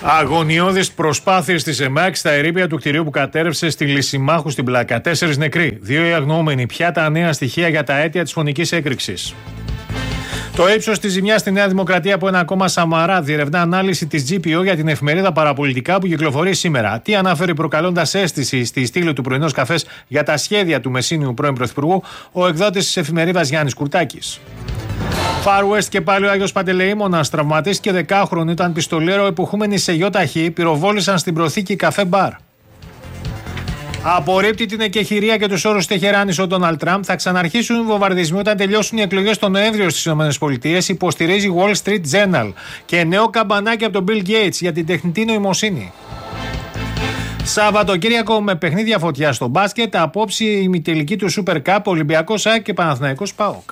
Αγωνιώδεις προσπάθειες της ΕΜΑΚ στα ερείπια του κτηρίου που κατέρευσε στη Λυσιμάχου στην Πλάκα. 4 νεκροί, 2 οι αγνοούμενοι. Ποια τα νέα στοιχεία για τα αίτια της φωνικής έκρηξης? Το ύψος της ζημιάς στη Νέα Δημοκρατία από ένα κόμμα Σαμαρά διερευνά ανάλυση της GPO για την εφημερίδα Παραπολιτικά που κυκλοφορεί σήμερα. Τι αναφέρει προκαλώντας αίσθηση στη στήλη του πρωινός καφές για τα σχέδια του Μεσίνιου πρώην Πρωθυπουργού, ο εκδότης της εφημερίδας Γιάννης Κουρτάκης. Far West και πάλι ο Άγιος Παντελεήμονας τραυματίστηκε 10χρονο όταν πιστολέρο εποχούμενοι σε ΙΟΤΑΧΗ πυροβόλησαν στην προθήκη καφέ μπαρ. Απορρίπτει την εκεχηρία και τους όρους Τεχεράνης ο Ντόναλντ Τραμπ. Θα ξαναρχίσουν οι βομβαρδισμοί όταν τελειώσουν οι εκλογές τον Νοέμβριο στις ΗΠΑ, υποστηρίζει Wall Street Journal. Και νέο καμπανάκι από τον Bill Gates για την τεχνητή νοημοσύνη. Σαββατοκύριακο με παιχνίδια φωτιά στο μπάσκετ. Απόψη η ημιτελική του Super Cup, Ολυμπιακός ΑΕΚ και Παναθηναϊκός ΠΑΟΚ.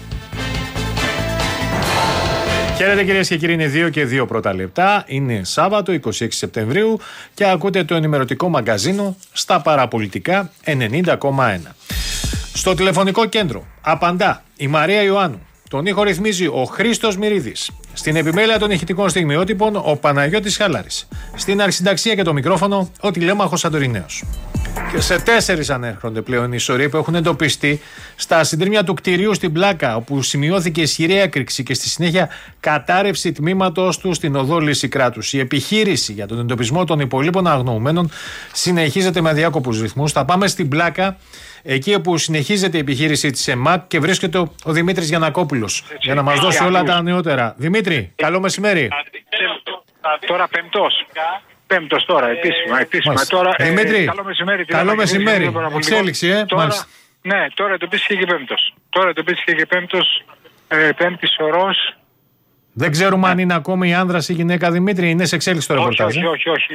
Χαίρετε κυρίες και κύριοι, είναι 2 και 2 πρώτα λεπτά. Είναι Σάββατο 26 Σεπτεμβρίου και ακούτε το ενημερωτικό μαγκαζίνο στα Παραπολιτικά 90,1. Στο τηλεφωνικό κέντρο απαντά η Μαρία Ιωάννου. Τον ήχο ρυθμίζει ο Χρήστος Μυρίδης. Στην επιμέλεια των ηχητικών στιγμιότυπων ο Παναγιώτης Χαλάρης. Στην αρχισυνταξία και το μικρόφωνο ο Τηλέμαχος Σαντορινέος. Και σε 4 ανέρχονται πλέον οι σωροί που έχουν εντοπιστεί στα συντρίμμια του κτηρίου στην Πλάκα, όπου σημειώθηκε ισχυρή έκρηξη και στη συνέχεια κατάρρευση τμήματος του στην οδό Λυσικράτους. Η επιχείρηση για τον εντοπισμό των υπολείπων αγνοωμένων συνεχίζεται με αδιάκοπους ρυθμούς. Θα πάμε στην Πλάκα, εκεί όπου συνεχίζεται η επιχείρηση της ΕΜΑΚ και βρίσκεται ο Δημήτρης Γιαννακόπουλος για να μας δώσει όλα τα νεότερα. Δημήτρη, καλό μεσημέρι. Τώρα Πέμπτος τώρα, επίσημα. Τώρα, Δημήτρη, καλό μεσημέρι. Εξέλιξη, τώρα, μάλιστα. Ναι, τώρα εντοπίστηκε και Πέμπτος. Πέμπτης ορός. Δεν ξέρουμε αν είναι ακόμη η άνδρας ή η γυναίκα, Δημήτρη. Είναι σε εξέλιξη το ρεπορτάζ. Όχι.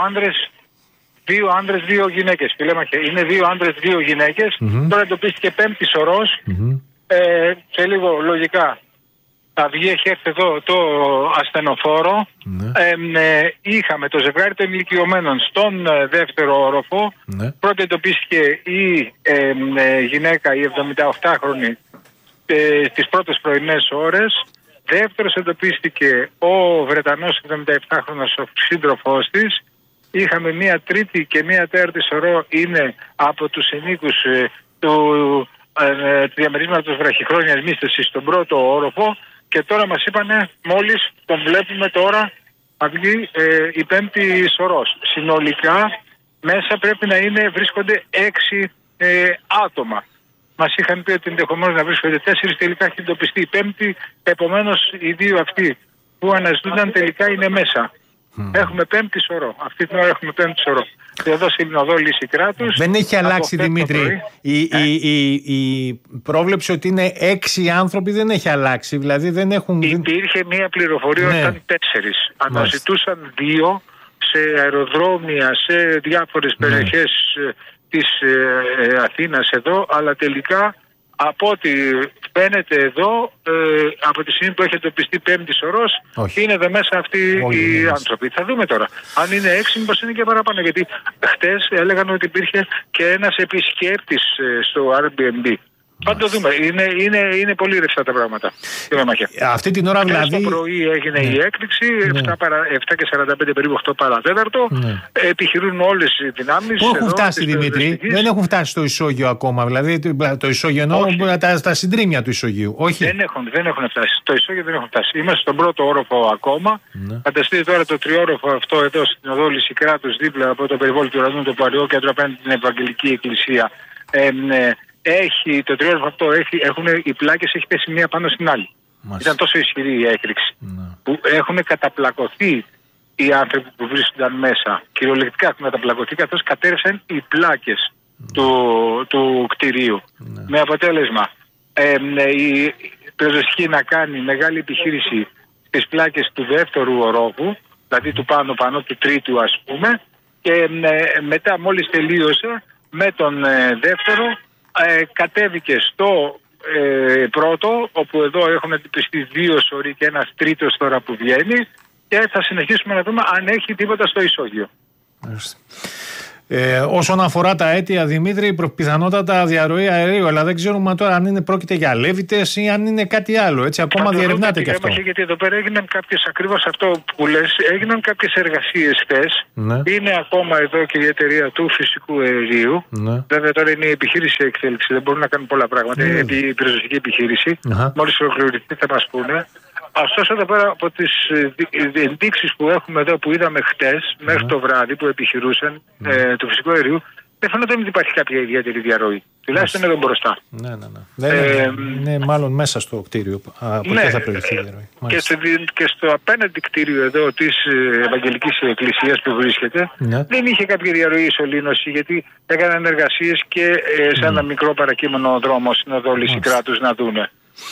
Δύο άνδρες, δύο γυναίκες. Είναι 2 άνδρες, 2 γυναίκες. Τώρα εντοπίστηκε Πέμπτης ορός. Σε λίγο λογικά θα βγει, έχει έρθει εδώ το ασθενοφόρο. Είχαμε το ζευγάρι των ηλικιωμένων στον δεύτερο όροφο. Πρώτα εντοπίστηκε η γυναίκα, η 78χρονη, στις πρώτες πρωινές ώρες. Δεύτερος εντοπίστηκε ο Βρετανός 77χρονος, ο σύντροφός της. Είχαμε μία τρίτη και μία τέταρτη σωρό είναι από τους ενίκους του διαμερίσματος βραχυχρόνιας μίσθωσης στον πρώτο όροφο. Και τώρα μας είπανε, μόλις τον βλέπουμε τώρα, θα βγει η πέμπτη σωρός. Συνολικά μέσα πρέπει να βρίσκονται 6 άτομα. Μας είχαν πει ότι ενδεχομένως να βρίσκονται 4, τελικά έχει εντοπιστεί η πέμπτη. Επομένως οι 2 αυτοί που αναζητούνταν τελικά είναι μέσα. Έχουμε πέμπτη σωρό. Αυτή την ώρα έχουμε πέμπτη σωρό. Εδώ στην οδό Λυσικράτους. Δεν έχει αλλάξει, Δημήτρη. Η πρόβλεψη ότι είναι 6 άνθρωποι δεν έχει αλλάξει. Δηλαδή δεν έχουν. Υπήρχε μία πληροφορία ότι ήταν 4. Αναζητούσαν 2 σε αεροδρόμια, σε διάφορες περιοχές της Αθήνας εδώ, αλλά τελικά από ό,τι φαίνεται εδώ, από τη στιγμή που έχει εντοπιστεί πέμπτη σωρός, είναι εδώ μέσα αυτοί οι άνθρωποι. Θα δούμε τώρα. Αν είναι 6, μήπως είναι και παραπάνω. Γιατί χτες έλεγαν ότι υπήρχε και ένας επισκέπτης στο Airbnb. Πάντα το δούμε. Είναι πολύ ρευστά τα πράγματα. Αυτή την ώρα δηλαδή. Το πρωί έγινε η έκρηξη, 7 και 45 περίπου, 8 παρατέταρτο. Επιχειρούν όλες οι δυνάμεις. Πού έχουν φτάσει, Δημήτρη? Δεν έχουν φτάσει στο ισόγειο ακόμα. Δηλαδή το ισόγειο εννοώ τα συντρίμμια του ισογείου. Όχι. Δεν έχουν φτάσει. Στο ισόγειο δεν έχουν φτάσει. Είμαστε στον πρώτο όροφο ακόμα. Φανταστείτε τώρα το τριόροφο αυτό εδώ στην οδό Λυσικράτους, δίπλα από το περιβόλι του ουρανού, το Παλαιό Κέντρο απέναντι την Ευαγγελική Εκκλησία. Έχει το τριόροφο αυτό, οι πλάκες έχει πέσει μία πάνω στην άλλη. Ήταν τόσο ισχυρή η έκρηξη που έχουν καταπλακωθεί οι άνθρωποι που βρίσκονταν μέσα. Κυριολεκτικά έχουν καταπλακωθεί καθώς κατέρευσαν οι πλάκες του κτηρίου. Με αποτέλεσμα η πυροσβεστική να κάνει μεγάλη επιχείρηση στις πλάκες του δεύτερου ορόφου, δηλαδή του πάνω του τρίτου ας πούμε, και μετά μόλις τελείωσε με τον δεύτερο, κατέβηκε στο πρώτο, όπου εδώ έχουν εντυπιστεί 2 σωροί και ένας τρίτος τώρα που βγαίνει, και θα συνεχίσουμε να δούμε αν έχει τίποτα στο ισόγειο. Όσον αφορά τα αίτια, Δημήτρη, πιθανότατα διαρροή αερίου, αλλά δεν ξέρουμε τώρα αν πρόκειται για αλεύητες ή αν είναι κάτι άλλο. Έτσι, ακόμα διερευνάται και αυτό. Γιατί εδώ πέρα έγιναν κάποιες, ακριβώς αυτό που λες, έγιναν κάποιες εργασίες χθες. Ναι. Είναι ακόμα εδώ και η εταιρεία του φυσικού αερίου. Ναι. Βέβαια τώρα είναι η επιχείρηση εξέλιξη, δεν μπορούν να κάνουν πολλά πράγματα. Είναι η πυροσβεστική επιχείρηση. Μόλις ολοκληρωθεί θα μας πούνε. Ωστόσο εδώ πέρα από τις ενδείξεις που έχουμε εδώ που είδαμε χτες μέχρι το βράδυ που επιχειρούσαν του φυσικού αερίου, δεν φαίνεται ότι υπάρχει κάποια ιδιαίτερη διαρροή. Τουλάχιστον εδώ μπροστά. Είναι μάλλον μέσα στο κτίριο από εκεί θα προηγηθεί η διαρροή. Και στο απέναντι κτίριο εδώ της Ευαγγελικής Εκκλησίας που βρίσκεται, δεν είχε κάποια διαρροή ισολύνωση, γιατί έκαναν εργασίες και σε ένα μικρό παρακείμενο δρόμο στην οδό Λυσικράτους να δούνε.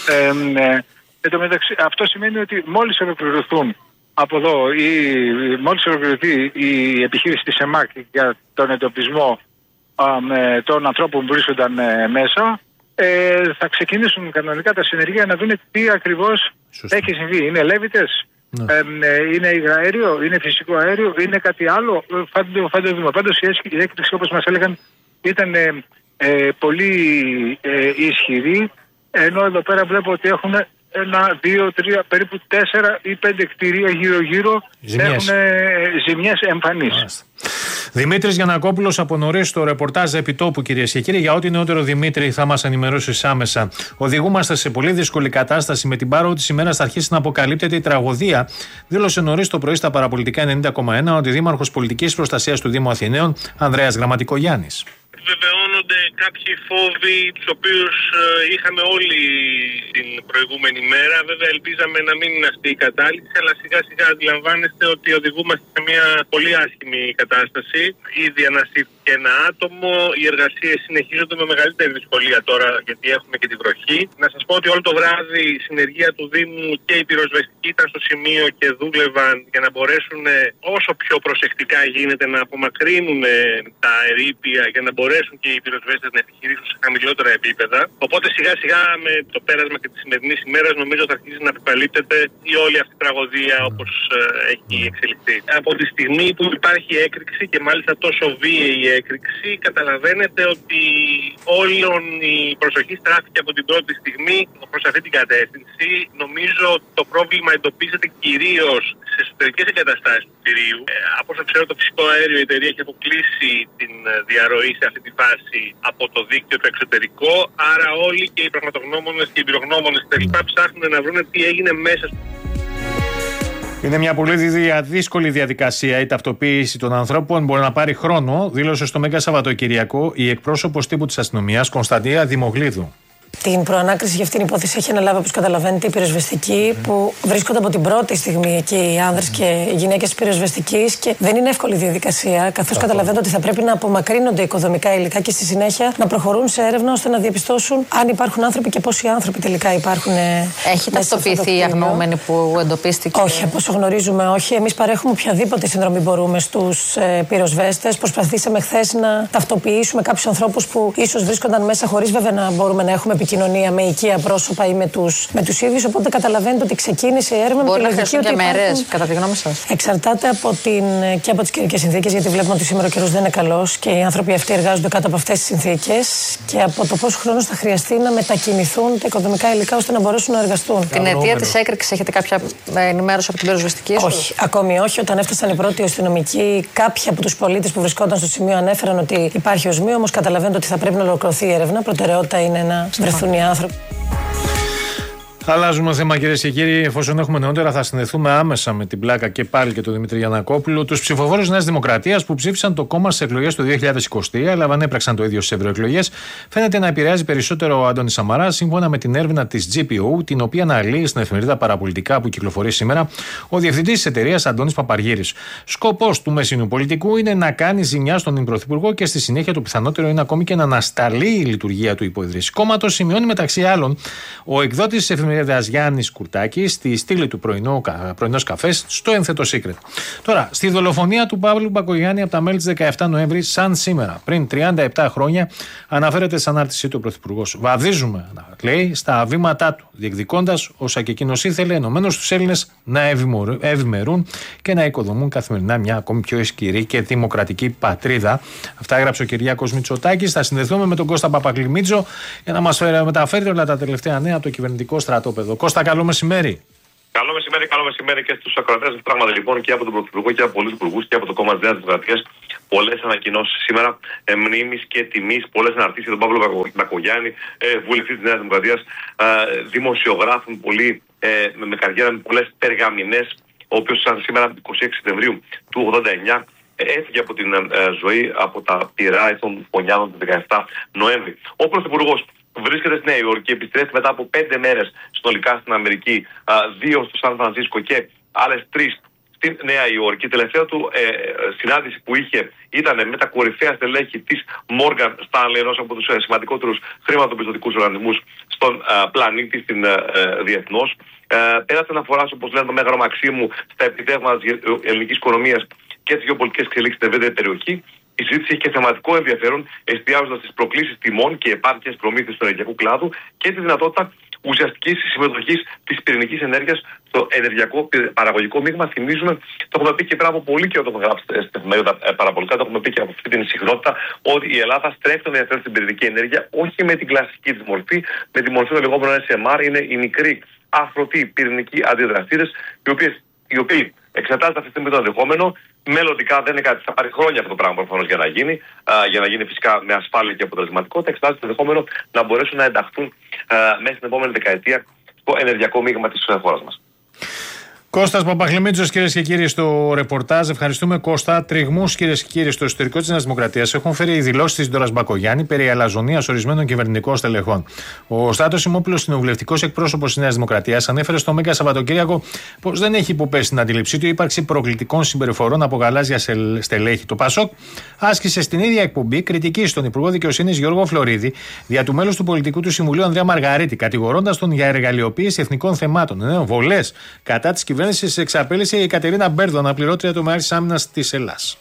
Εν τω μεταξύ, αυτό σημαίνει ότι μόλις ολοκληρωθούν από εδώ, μόλις ολοκληρωθεί η επιχείρηση της ΕΜΑΚ για τον εντοπισμό των ανθρώπων που βρίσκονταν μέσα, θα ξεκινήσουν κανονικά τα συνεργεία να δουν τι ακριβώς έχει συμβεί. Είναι λέβητες, είναι υγραέριο, είναι φυσικό αέριο, είναι κάτι άλλο. Θα το δούμε. Πάντως η έκρηξη, όπως μας έλεγαν, ήταν πολύ ισχυρή, ενώ εδώ πέρα βλέπω ότι έχουν 1, 2, 3, περίπου 4 ή 5 κτίρια γύρω-γύρω έχουν ζημιές εμφανείς. Δημήτρης Γιαννακόπουλος από νωρίς στο ρεπορτάζ επιτόπου, κυρίες και κύριοι. Για ό,τι νεότερο, Δημήτρη, θα μας ενημερώσεις άμεσα. Οδηγούμαστε σε πολύ δύσκολη κατάσταση. Με την πάροδο της ημέρας θα αρχίσει να αποκαλύπτεται η τραγωδία. Δήλωσε νωρίς το πρωί στα παραπολιτικά 90,1 ότι Δήμαρχος Πολιτικής Προστασίας του Δήμου Αθηναίων, Ανδρέας Γραμματικογιάννης. Βεβαιώνονται κάποιοι φόβοι τους οποίους είχαμε όλοι την προηγούμενη μέρα. Βέβαια ελπίζαμε να μην είναι αυτή η κατάληξη, αλλά σιγά σιγά αντιλαμβάνεστε ότι οδηγούμαστε σε μια πολύ άσχημη κατάσταση. Ήδη αναστήθηκε ένα άτομο, οι εργασίες συνεχίζονται με μεγαλύτερη δυσκολία τώρα γιατί έχουμε και τη βροχή. Να σας πω ότι όλο το βράδυ η συνεργεία του Δήμου και οι πυροσβεστικοί ήταν στο σημείο και δούλευαν για να μπορέσουν όσο πιο προσεκτικά γίνεται να απομακρύνουν τα ερείπια για να μπορέσουν και οι πυροσβέστες να επιχειρήσουν σε χαμηλότερα επίπεδα. Οπότε σιγά σιγά με το πέρασμα και τη σημερινή ημέρα νομίζω θα αρχίσει να αποκαλύπτεται η όλη αυτή η τραγωδία όπως έχει εξελιχθεί. Από τη στιγμή που υπάρχει έκρηξη και μάλιστα τόσο βίαιη η έκρηξη, καταλαβαίνετε ότι όλη η προσοχή στράφηκε από την πρώτη στιγμή προς αυτή την κατεύθυνση. Νομίζω ότι το πρόβλημα εντοπίζεται κυρίως στις εσωτερικές εγκαταστάσεις του κτηρίου. Από όσο ξέρω, το φυσικό αέριο η εταιρεία έχει αποκλείσει την διαρροή σε αυτή τη φάση από το δίκτυο το εξωτερικό. Άρα όλοι και οι πραγματογνώμονες και οι εμπειρογνώμονες ψάχνουν να βρουν τι έγινε μέσα. Είναι μια πολύ δύσκολη διαδικασία η ταυτοποίηση των ανθρώπων. Μπορεί να πάρει χρόνο, δήλωσε στο Μέγκα Σαββατοκυριακό η εκπρόσωπος τύπου της αστυνομίας Κωνσταντία Δημογλίδου. Την προανάκριση για αυτήν την υπόθεση έχει αναλάβει, όπως καταλαβαίνετε, οι πυροσβεστικοί που βρίσκονται από την πρώτη στιγμή εκεί, οι άνδρες και οι γυναίκες της πυροσβεστικής, και δεν είναι εύκολη διαδικασία, καθώς καταλαβαίνετε ότι θα πρέπει να απομακρύνονται οικοδομικά υλικά και στη συνέχεια να προχωρούν σε έρευνα ώστε να διαπιστώσουν αν υπάρχουν άνθρωποι και πόσοι άνθρωποι τελικά υπάρχουν. Έχει ταυτοποιηθεί η αγνοούμενη που εντοπίστηκε? Όχι, από όσο γνωρίζουμε, όχι. Εμείς παρέχουμε οποιαδήποτε συνδρομή μπορούμε στους πυροσβέστες. Προσπαθήσαμε χθες να ταυτοποιήσουμε κάποιους ανθρώπους που ίσως βρίσκονταν μέσα, χωρίς βέβαια να μπορούμε να έχουμε επικοινωνία με οικία πρόσωπα ή με τους ίδιους. Οπότε καταλαβαίνετε ότι ξεκίνησε η έρευνα. Μπορεί να χρειαστούν και μέρες, κατά τη γνώμη σας? Εξαρτάται και από τις καιρικές συνθήκες, γιατί βλέπουμε ότι σήμερα ο καιρός δεν είναι καλός και οι άνθρωποι αυτοί εργάζονται κάτω από αυτές τις συνθήκες, και από το πόσο χρόνος θα χρειαστεί να μετακινηθούν τα οικοδομικά υλικά ώστε να μπορέσουν να εργαστούν. Την αιτία της έκρηξης έχετε κάποια ενημέρωση από την πυροσβεστική? Όχι, ακόμη όχι. Όταν έφτασαν οι πρώτοι αστυνομικοί, κάποιοι από τους πολίτες που βρισκόταν στο σημείο ανέφεραν ότι υπάρχει οσμίο, όμως καταλαβαίνετε ότι θα πρέπει να ολοκληρωθεί η έρευνα. Προτεραιότητα είναι να βρεθούν οι άνθρωποι. Αλλάζουμε θέμα, κυρίες και κύριοι. Εφόσον έχουμε νεότερα, θα συνδεθούμε άμεσα με την πλάκα και πάλι και τον Δημήτρη Γιαννακόπουλο. Τους ψηφοφόρους Νέας Δημοκρατίας που ψήφισαν το κόμμα στις εκλογές του 2023, αλλά δεν έπραξαν το ίδιο στις ευρωεκλογές, φαίνεται να επηρεάζει περισσότερο ο Αντώνης Σαμαράς, σύμφωνα με την έρευνα της GPO, την οποία αναλύει στην εφημερίδα Παραπολιτικά που κυκλοφορεί σήμερα ο διευθυντής της εταιρείας Αντώνης Παπαργύρης. Σκοπός του μεσινού πολιτικού είναι να κάνει ζημιά στον Πρωθυπουργό και στη συνέχεια το πιθανότερο είναι ακόμη και να ανασταλεί η λειτουργία του υποιδρύς κόμματος, σημειώνει μεταξύ άλλων ο εκδότης της εφημερίδας Γιάννης Κουρτάκης στη στήλη του πρωινός καφές στο Ένθετο Secret. Τώρα, στη δολοφονία του Παύλου Μπακογιάννη από τα μέλη της 17 Νοέμβρη, σαν σήμερα, πριν 37 χρόνια, αναφέρεται στην ανάρτησή του ο Πρωθυπουργός. Βαδίζουμε, λέει, στα βήματά του. διεκδικώντας, όσα και εκείνος ήθελε, ενωμένος τους Έλληνες να ευημερούν και να οικοδομούν καθημερινά μια ακόμη πιο ισχυρή και δημοκρατική πατρίδα. Αυτά έγραψε ο Κυριάκος Μητσοτάκης. Θα συνδεθούμε με τον Κώστα Παπαγκλημίτσο για να μας μεταφέρει όλα τα τελευταία νέα από το κυβερνητικό στρατόπεδο. Κώστα, καλό μεσημέρι. Καλό μεσημέρι και στους ακροατές. Πράγματι λοιπόν και από τον Πρωθυπουργό και από πολλούς υπουργούς και από το κόμμα της Νέας Δημοκρατίας. Πολλές ανακοινώσεις σήμερα μνήμης και τιμής. Πολλές αναρτήσεις για τον Παύλο Μπακογιάννη, βουλευτή της Νέας Δημοκρατίας, δημοσιογράφων, πολλοί με καριέρα, με πολλές περγαμηνές, ο οποίος σήμερα 26 Σεπτεμβρίου του 1989 έφυγε από την ζωή από τα πυρά των Φωνιάδων του 17 Νοέμβρη. Ο Πρωθυπουργός βρίσκεται στη Νέα Υόρκη, επιστρέφει μετά από 5 μέρες συνολικά στην Αμερική, 2 στο Σαν Φρανσίσκο και άλλες 3 στην Νέα Υόρκη. Η τελευταία του συνάντηση που είχε ήταν με τα κορυφαία στελέχη της Morgan Stanley, ενός από τους σημαντικότερους χρηματοπιστωτικούς οργανισμούς στον πλανήτη, διεθνώς. Πέρασε αναφορά, όπως λένε το Μέγαρο Μαξίμου, στα επιτεύγματα της ελληνικής οικονομίας και τις γεωπολιτικές εξελίξεις στην ευρύτερη περιοχή. Η συζήτηση έχει και θεματικό ενδιαφέρον, εστιάζοντας στις προκλήσεις τιμών και επάρκειας προμήθειας του ενεργειακού κλάδου και τη δυνατότητα ουσιαστικής συμμετοχής της πυρηνικής ενέργειας στο ενεργειακό παραγωγικό μείγμα. Θυμίζουμε, το έχουμε πει και πριν από πολύ καιρό, το έχουμε γράψει στην εφημερίδα παραπολικά, το έχουμε πει και από αυτή την συχνότητα, ότι η Ελλάδα στρέφει τον ενδιαφέρον στην πυρηνική ενέργεια, όχι με την κλασική της μορφή, με τη μορφή των λεγόμενων SMR, είναι οι μικροί αφρωτοί πυρηνικοί αντιδραστήρες, οι οποίοι εξετάζεται αυτή τη στιγμή το ενδεχόμενο. Μελλοντικά δεν είναι κάτι, θα πάρει χρόνια αυτό το πράγμα προφανώς για να γίνει φυσικά με ασφάλεια και αποτελεσματικότητα. Εξετάζεται το ενδεχόμενο να μπορέσουν να ενταχθούν μέσα στην επόμενη δεκαετία στο ενεργειακό μείγμα της χώρας μας. Κώστας Παπαγκλημίτσος, κυρίες και κύριοι, στο ρεπορτάζ. Ευχαριστούμε, Κώστα. Τριγμούς, κυρίες και κύριοι, στο εσωτερικό της Νέας Δημοκρατίας έχουν φέρει οι δηλώσεις της Ντόρας Μπακογιάννη περί αλαζονίας ορισμένων κυβερνητικών στελεχών. Ο Στράτος Σιμόπουλος, κοινοβουλευτικός εκπρόσωπος της Νέας Δημοκρατίας, ανέφερε στο Μέγκα Σαββατοκύριακο πως δεν έχει υποπέσει στην αντίληψή του η ύπαρξη προκλητικών συμπεριφορών από γαλάζια στελέχη. Το ΠΑΣΟΚ άσκησε στην ίδια εκπομπή κριτική στον Υπουργό Δικαιοσύνης Γιώργο Φλωρίδη δια του μέλους του Πολιτικού του Συμβουλίου Ανδρέα Μαργαρίτη, κατηγορώντας τον για εργαλειοποίηση εθνικών θεμάτων. Βολές κατά της κυβέρνησης εξαπέλυσε η Κατερίνα Μπέρδο, αναπληρώτρια του Μεάρχης Άμυνας της Ελλάς.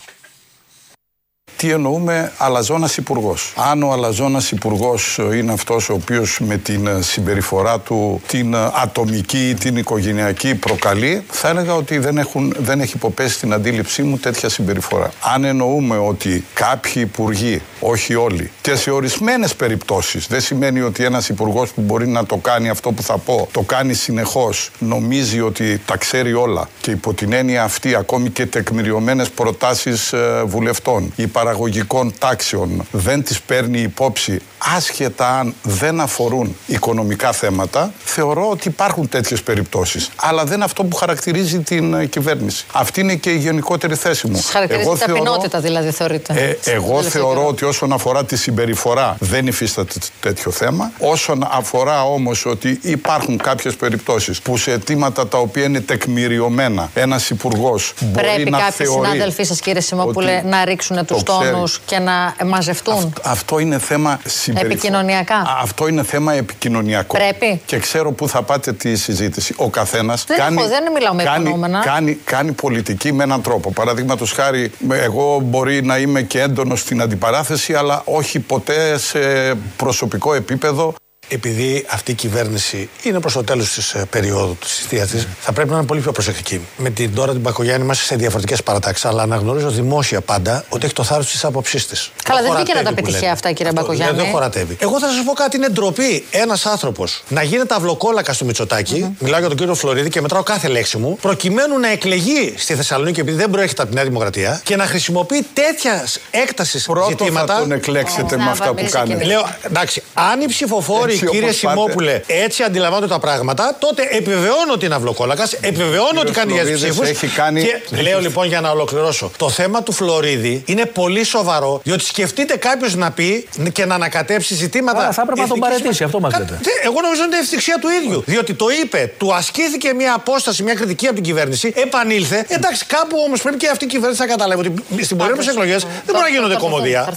Τι εννοούμε αλαζόνας υπουργός? Αν ο αλαζόνας υπουργός είναι αυτός ο οποίος με την συμπεριφορά του την ατομική ή την οικογενειακή προκαλεί, θα έλεγα ότι δεν έχει υποπέσει στην αντίληψή μου τέτοια συμπεριφορά. Αν εννοούμε ότι κάποιοι υπουργοί, όχι όλοι, και σε ορισμένες περιπτώσεις, δεν σημαίνει ότι ένας υπουργός που μπορεί να το κάνει αυτό που θα πω, το κάνει συνεχώς, νομίζει ότι τα ξέρει όλα και υπό την έννοια αυτή ακόμη και τεκμηριωμένες προτάσεις βουλευτών παραγωγικών τάξεων δεν τις παίρνει υπόψη, άσχετα αν δεν αφορούν οικονομικά θέματα, θεωρώ ότι υπάρχουν τέτοιες περιπτώσεις. Αλλά δεν είναι αυτό που χαρακτηρίζει την κυβέρνηση. Αυτή είναι και η γενικότερη θέση μου. Χαρακτηρίζει την ταπεινότητα, δηλαδή, θεωρείτε? Εγώ θεωρώ ότι όσον αφορά τη συμπεριφορά δεν υφίσταται τέτοιο θέμα. Όσον αφορά όμως ότι υπάρχουν κάποιες περιπτώσεις που σε αιτήματα τα οποία είναι τεκμηριωμένα ένας υπουργός μπορεί πρέπει να κάποιοι θεωρεί. Συνάδελφοί σας, κύριε Σιμόπουλε, να ρίξουν τους τόνους και να μαζευτούν? Αυτό είναι θέμα επικοινωνιακά. Αυτό είναι θέμα επικοινωνιακό. Πρέπει. Και ξέρω πού θα πάτε τη συζήτηση. Ο καθένας δεν μιλάω με φαινόμενα. Κάνει πολιτική με έναν τρόπο. Παραδείγματος χάρη, εγώ μπορεί να είμαι και έντονος στην αντιπαράθεση, αλλά όχι ποτέ σε προσωπικό επίπεδο. Επειδή αυτή η κυβέρνηση είναι προς το τέλος της περίοδου της θητείας της, θα πρέπει να είναι πολύ πιο προσεκτική. Με την Ντόρα την Μπακογιάννη είμαστε σε διαφορετικές παρατάξεις, αλλά αναγνωρίζω δημόσια πάντα ότι έχει το θάρρος της άποψής της. Καλά, δεν βγήκε να τα πετύχει αυτά, κύριε Μπακογιάννη. Δεν χωρατεύει. Εγώ θα σας πω κάτι, είναι ντροπή ένας άνθρωπος να γίνεται αυλοκόλακα στο Μητσοτάκη, μιλάω για τον κύριο Φλωρίδη και μετράω κάθε λέξη μου, προκειμένου να εκλεγεί στη Θεσσαλονίκη, επειδή δεν προέρχεται από τη Νέα Δημοκρατία, και να χρησιμοποιεί τέτοια έκταση ζητήματα. Θα τον εκλέξετε με αυτά που κάνει. Λέω, εντάξει, αν οι ψηφοφόροι, κύριε Σιμόπουλε, έτσι αντιλαμβάνονται τα πράγματα, τότε επιβεβαιώνω ότι είναι αυλοκόλακας, επιβεβαιώνω ότι κάνει για τους ψήφους. Και λέω λοιπόν, για να ολοκληρώσω, το θέμα του Φλωρίδη είναι πολύ σοβαρό, διότι σκεφτείτε κάποιος να πει και να ανακατέψει ζητήματα. Άρα θα έπρεπε να τον παραιτήσει, αυτό μας λέτε. Εγώ νομίζω ότι είναι ευθυξία του ίδιου. Διότι το είπε, του ασκήθηκε μια απόσταση, μια κριτική από την κυβέρνηση, επανήλθε. Εντάξει, κάπου όμως πρέπει και αυτή η κυβέρνηση να καταλάβει ότι στην πορεία μας εκλογές δεν μπορεί να γίνονται κομμωδία.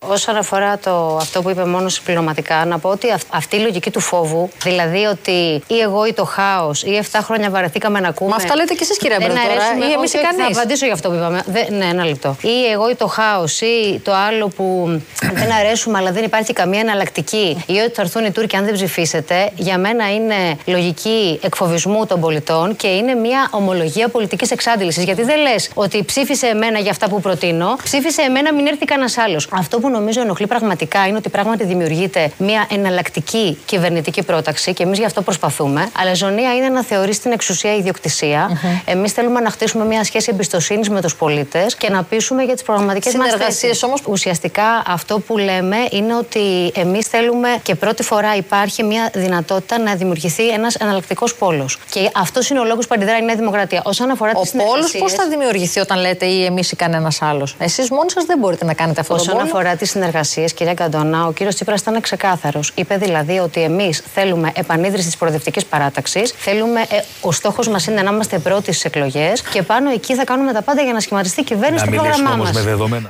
Όσον αφορά αυτό που είπε μόνο συμπληρωματικά, να πω ότι αυτή η λογική του φόβου, δηλαδή ότι ή εγώ ή το χάος, ή 7 χρόνια βαρεθήκαμε να ακούμε. Μα αυτά λέτε κι εσείς, κυρία Μπρε, ή εμείς ή κανείς. Θα απαντήσω για αυτό που είπαμε. Ναι, ένα λεπτό. Ή εγώ ή το χάος, ή το άλλο που δεν αρέσουμε, αλλά δεν υπάρχει καμία εναλλακτική, ή ότι θα έρθουν οι Τούρκοι αν δεν ψηφίσετε, για μένα είναι λογική εκφοβισμού των πολιτών και είναι μια ομολογία πολιτικής εξάντλησης. Γιατί δεν λες ότι ψήφισε εμένα για αυτά που προτείνω, ψήφισε εμένα, μην έρθει κανένας άλλος. Αυτό που νομίζω ενοχλεί πραγματικά είναι ότι πράγματι δημιουργείται μια εναλλακτική κυβερνητική πρόταξη και εμείς γι' αυτό προσπαθούμε. Αλλά ζωνία είναι να θεωρεί την εξουσία ιδιοκτησία. Εμείς θέλουμε να χτίσουμε μια σχέση εμπιστοσύνης με τους πολίτες και να πείσουμε για τις προγραμματικές μας θέσεις. Όμως, ουσιαστικά αυτό που λέμε είναι ότι εμείς θέλουμε και πρώτη φορά υπάρχει μια δυνατότητα να δημιουργηθεί ένας εναλλακτικός πόλος. Και αυτός είναι ο λόγος που αντιδράει η Νέα Δημοκρατία. Όσον αφορά τις συνεργασίες. Ο πόλος πώς θα δημιουργηθεί όταν λέτε ή εμείς ή κανένας άλλος? Εσείς μόνοι σας δεν μπορείτε να κάνετε αυτό. Όσον αφορά τις συνεργασίες, κυρία Καντώνα, ο κύριος Τσίπρας ήταν ξεκάθαρος. Είπε δηλαδή ότι εμείς θέλουμε επανίδρυση της προοδευτικής παράταξης. Θέλουμε, ο στόχος μας είναι να είμαστε πρώτοι στις εκλογές και πάνω εκεί θα κάνουμε τα πάντα για να σχηματιστεί η κυβέρνηση στο πρόγραμμά μας. Με δεδομένα.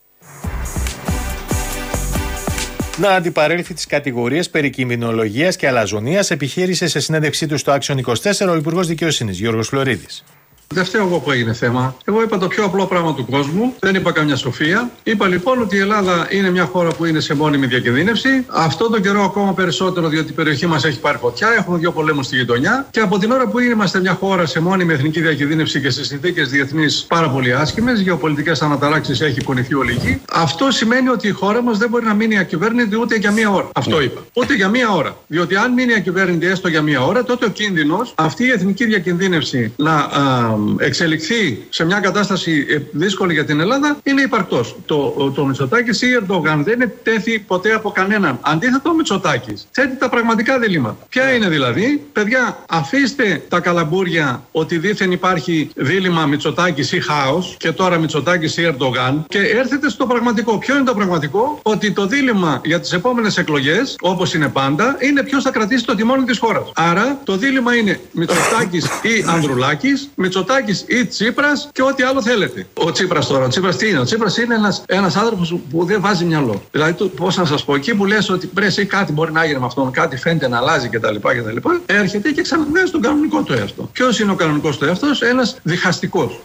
Να αντιπαρέλθει τις κατηγορίες περί κινδυνολογίας και αλαζονίας, επιχείρησε σε συνέντευξή του στο Action 24 ο Υπουργός Δικαιοσύνης Γιώργος Φλωρίδης. Δεν φταίω εγώ που έγινε θέμα. Εγώ είπα το πιο απλό πράγμα του κόσμου. Δεν είπα καμιά σοφία. Είπα λοιπόν ότι η Ελλάδα είναι μια χώρα που είναι σε μόνιμη διακινδύνευση. Αυτό τον καιρό ακόμα περισσότερο, διότι η περιοχή μας έχει πάρει φωτιά. Έχουμε 2 πολέμους στη γειτονιά. Και από την ώρα που είμαστε μια χώρα σε μόνιμη εθνική διακινδύνευση και σε συνθήκες διεθνείς πάρα πολύ άσχημες, γεωπολιτικές αναταράξεις έχει κουνηθεί όλη γη. Αυτό σημαίνει ότι η χώρα μας δεν μπορεί να μείνει ακυβέρνητη ούτε για μία ώρα. Αυτό είπα. Ούτε για μία ώρα. Διότι αν μείνει ακυβέρνητη έστω για μία ώρα, τότε ο κίνδυνος αυτή η εθνική διακινδύνευση να εξελιχθεί σε μια κατάσταση δύσκολη για την Ελλάδα είναι υπαρκτός. Το Μητσοτάκης ή Ερντογάν δεν είναι τέθη ποτέ από κανέναν. Αντίθετα, ο Μητσοτάκης θέτει τα πραγματικά διλήμματα. Ποια είναι δηλαδή? Παιδιά, αφήστε τα καλαμπούρια ότι δήθεν υπάρχει δίλημμα Μητσοτάκης ή χάος και τώρα Μητσοτάκης ή Ερντογάν και έρθετε στο πραγματικό. Ποιο είναι το πραγματικό? Ότι το δίλημμα για τις επόμενες εκλογές, όπως είναι πάντα, είναι ποιος θα κρατήσει το τιμόνι της χώρας. Άρα το δίλημμα είναι Μητσοτάκης ή Ανδρουλάκης, Μητσοτάκης ή Τσίπρας και ό,τι άλλο θέλετε. Ο Τσίπρας τώρα, ο Τσίπρας τι είναι? Ο Τσίπρας είναι ένας άνθρωπος που δεν βάζει μυαλό. Δηλαδή, πώς να σας πω, εκεί που λες ότι πρέπει κάτι μπορεί να γίνει με αυτόν, κάτι φαίνεται να αλλάζει κτλ. Έρχεται και ξαναβγάζει τον κανονικό του εαυτό. Ποιος είναι ο κανονικός του εαυτός? Ένας διχαστικός.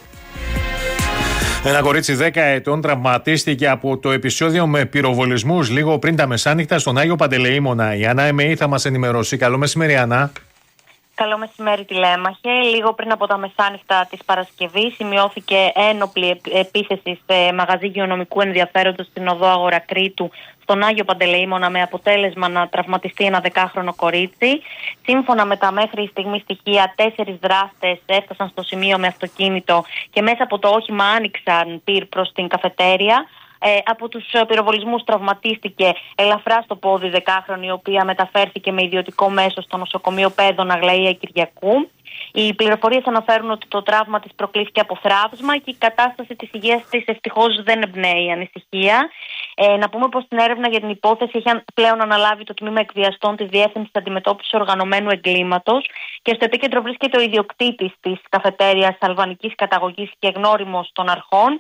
Ένα κορίτσι 10 ετών τραυματίστηκε από το επεισόδιο με πυροβολισμούς λίγο πριν τα μεσάνυχτα στον Άγιο Παντελεήμονα. Η Ανά ΕΜΕΗ θα μας ενημερώσει. Καλό μεσημέρι, Ανά. Καλό μεσημέρι, τηλέμαχε. Λίγο πριν από τα μεσάνυχτα της Παρασκευής σημειώθηκε ένοπλη επίθεση σε μαγαζί υγειονομικού ενδιαφέροντος στην οδό Αγορακρήτου στον Άγιο Παντελεήμονα, με αποτέλεσμα να τραυματιστεί ένα 10χρονο κορίτσι. Σύμφωνα με τα μέχρι στιγμή στοιχεία, 4 δράστες έφτασαν στο σημείο με αυτοκίνητο και μέσα από το όχημα άνοιξαν πυρ προς την καφετέρια. Από τους πυροβολισμούς τραυματίστηκε ελαφρά στο πόδι 10χρονη, η οποία μεταφέρθηκε με ιδιωτικό μέσο στο νοσοκομείο Πέδων Αγλαία Κυριακού. Οι πληροφορίες αναφέρουν ότι το τραύμα της προκλήθηκε από θράψμα και η κατάσταση της υγείας της ευτυχώς δεν εμπνέει ανησυχία. Να πούμε πως την έρευνα για την υπόθεση έχει πλέον αναλάβει το τμήμα εκβιαστών της Διεύθυνσης Αντιμετώπισης Οργανωμένου Εγκλήματος και στο επίκεντρο βρίσκεται ο ιδιοκτήτης της καφετέριας αλβανικής καταγωγής και γνώριμος των αρχών.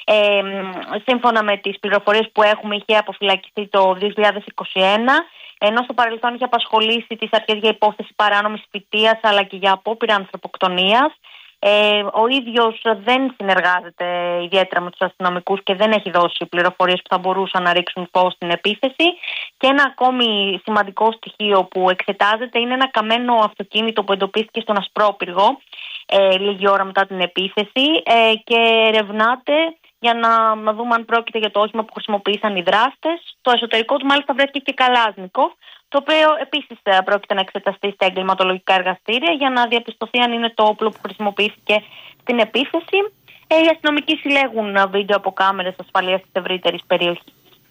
Σύμφωνα με τις πληροφορίες που έχουμε, είχε αποφυλακιστεί το 2021, ενώ στο παρελθόν είχε απασχολήσει τις αρχές για υπόθεση παράνομης φυτείας αλλά και για απόπειρα ανθρωποκτονίας. Ο ίδιος δεν συνεργάζεται ιδιαίτερα με τους αστυνομικούς και δεν έχει δώσει πληροφορίες που θα μπορούσαν να ρίξουν φως στην επίθεση. Και ένα ακόμη σημαντικό στοιχείο που εξετάζεται είναι ένα καμένο αυτοκίνητο που εντοπίστηκε στον Ασπρόπυργο λίγη ώρα μετά την επίθεση και ερευνάται για να δούμε αν πρόκειται για το όχημα που χρησιμοποίησαν οι δράστες. Το εσωτερικό του μάλιστα βρέθηκε και καλάζνικο, το οποίο επίσης πρόκειται να εξεταστεί στα εγκληματολογικά εργαστήρια για να διαπιστωθεί αν είναι το όπλο που χρησιμοποιήθηκε στην επίθεση. Οι αστυνομικοί συλλέγουν βίντεο από κάμερες ασφαλείας της ευρύτερης περιοχής.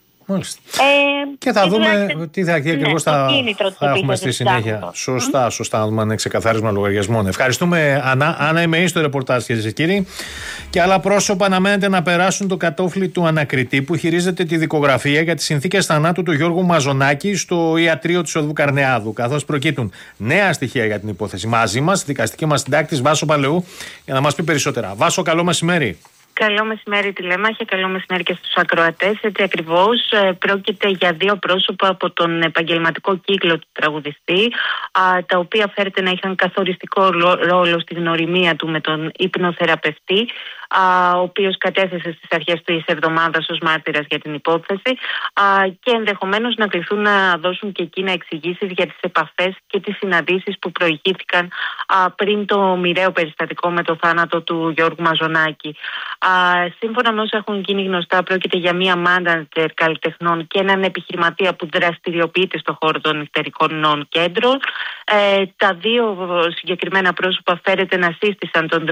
Και θα δούμε τι ακριβώς θα έχουμε στη συνέχεια. Σωστά, να δούμε αν είναι ξεκαθάρισμα λογαριασμών. Ευχαριστούμε, Ανά ΕΜΕΗ, στο ρεπορτάζ, κυρίες και κύριοι. Και άλλα πρόσωπα αναμένεται να περάσουν το κατόφλι του ανακριτή που χειρίζεται τη δικογραφία για τις συνθήκες θανάτου του Γιώργου Μαζονάκη στο ιατρείο της Οδού Καρνεάδου, καθώς προκύπτουν νέα στοιχεία για την υπόθεση. Μαζί μας, δικαστική μας συντάκτης Βάσο Παλαιού, για να μας πει περισσότερα. Βάσο, καλό μεσημέρι. Καλό μεσημέρι τηλέμαχε, καλό μεσημέρι και στους ακροατές. Έτσι ακριβώς πρόκειται για δύο πρόσωπα από τον επαγγελματικό κύκλο του τραγουδιστή, τα οποία φέρεται να είχαν καθοριστικό ρόλο στη γνωριμία του με τον υπνοθεραπευτή, ο οποίος κατέθεσε στις αρχές της εβδομάδας ως μάρτυρας για την υπόθεση, και ενδεχομένως να κληθούν να δώσουν και εκείνα εξηγήσεις για τις επαφές και τις συναντήσεις που προηγήθηκαν πριν το μοιραίο περιστατικό με το θάνατο του Γιώργου Μαζονάκη. Σύμφωνα με όσα έχουν γίνει γνωστά, πρόκειται για μία μάνατζερ καλλιτεχνών και έναν επιχειρηματία που δραστηριοποιείται στον χώρο των νυχτερικών κέντρων. Τα δύο συγκεκριμένα πρόσωπα φέρεται να σύστησαν τον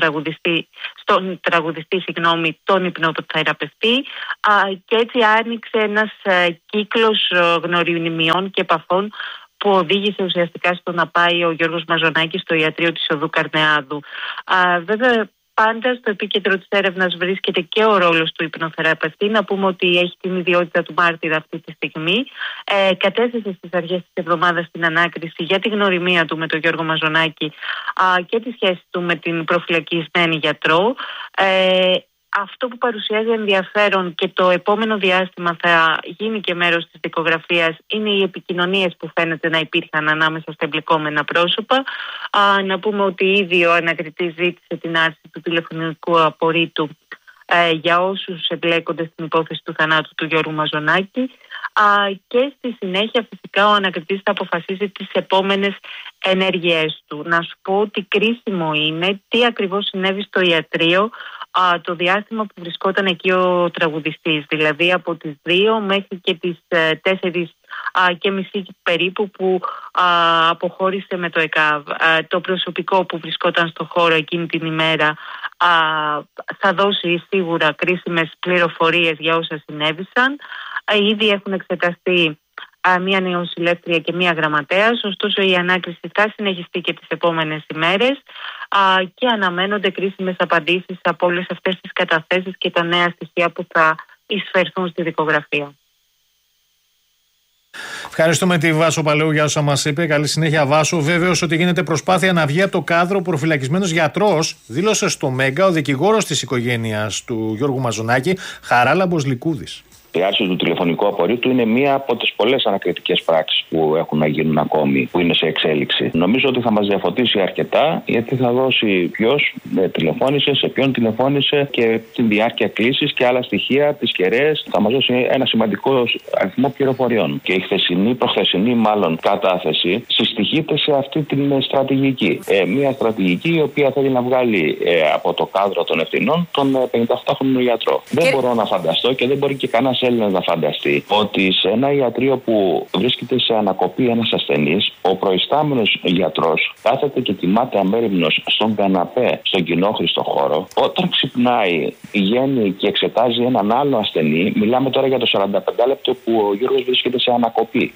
τον υπνοθεραπευτή, και έτσι άνοιξε ένας κύκλος γνωριμιών και επαφών που οδήγησε ουσιαστικά στο να πάει ο Γιώργος Μαζονάκης στο ιατρείο της Οδού Καρνεάδου. Βέβαια, πάντα στο επίκεντρο της έρευνας βρίσκεται και ο ρόλος του υπνοθεραπευτή. Να πούμε ότι έχει την ιδιότητα του μάρτυρα αυτή τη στιγμή. Κατέθεσε στις αρχές της εβδομάδας την ανάκριση για τη γνωριμία του με τον Γιώργο Μαζονάκη και τη σχέση του με την προφυλακισμένη γιατρό. Αυτό που παρουσιάζει ενδιαφέρον και το επόμενο διάστημα θα γίνει και μέρος της δικογραφίας είναι οι επικοινωνίες που φαίνεται να υπήρχαν ανάμεσα στα εμπλεκόμενα πρόσωπα. Να πούμε ότι ήδη ο ανακριτής ζήτησε την άρση του τηλεφωνικού απορρίτου για όσους εμπλέκονται στην υπόθεση του θανάτου του Γιώργου Μαζονάκη, και στη συνέχεια φυσικά ο ανακριτής θα αποφασίσει τις επόμενες ενέργειές του. Να σου πω ότι κρίσιμο είναι τι ακριβώς συνέβη στο ιατρείο το διάστημα που βρισκόταν εκεί ο τραγουδιστής, δηλαδή από τις 2 μέχρι και τις 4:30 περίπου που αποχώρησε με το ΕΚΑΒ. Το προσωπικό που βρισκόταν στο χώρο εκείνη την ημέρα θα δώσει σίγουρα κρίσιμες πληροφορίες για όσα συνέβησαν. Ήδη έχουν εξεταστεί μία νεοσυλλεύτρια και μία γραμματέας, ωστόσο η ανάκριση θα συνεχιστεί και τις επόμενες ημέρες και αναμένονται κρίσιμες απαντήσεις από όλες αυτές τις καταθέσεις και τα νέα στοιχεία που θα εισφερθούν στη δικογραφία. Ευχαριστούμε τη Βάσο Παλαιού για όσα μας είπε. Καλή συνέχεια, Βάσο. Βέβαιος ότι γίνεται προσπάθεια να βγει από το κάδρο ο προφυλακισμένος γιατρός, δήλωσε στο Μέγκα ο δικηγόρος της οικογένειας του Γιώργου Μαζονάκη, Χαράλαμπος Λικούδης. Η άρση του τηλεφωνικού απορρίτου είναι μία από τις πολλές ανακριτικές πράξεις που έχουν να γίνουν ακόμη, που είναι σε εξέλιξη. Νομίζω ότι θα μας διαφωτίσει αρκετά, γιατί θα δώσει ποιος τηλεφώνησε, σε ποιον τηλεφώνησε και την διάρκεια κλήσης και άλλα στοιχεία, τις κεραίες. Θα μας δώσει ένα σημαντικό αριθμό πληροφοριών. Και η προχθεσινή κατάθεση συστοιχείται σε αυτή την στρατηγική. Μία στρατηγική η οποία θέλει να βγάλει από το κάδρο των ευθυνών τον 58χρονο γιατρό. Δεν μπορώ να φανταστώ και δεν μπορεί και κανένας Έλληνας να φανταστεί ότι σε ένα ιατρείο που βρίσκεται σε ανακοπή ένας ασθενής, ο προϊστάμενος γιατρός κάθεται και κοιμάται αμέριμνος στον καναπέ, στον κοινόχρηστο χώρο. Όταν ξυπνάει, πηγαίνει και εξετάζει έναν άλλο ασθενή. Μιλάμε τώρα για το 45 λεπτό που ο Γιώργος βρίσκεται σε ανακοπή.